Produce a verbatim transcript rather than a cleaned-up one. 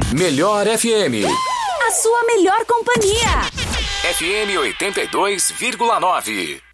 Melhor F M. A sua melhor companhia. F M oitenta e dois vírgula nove.